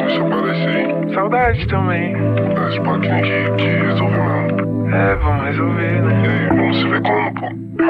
se aparecer. Saudade também. Esse paquinho de resolver mesmo. É, vamos resolver, né? E aí, vamos se ver como, pô?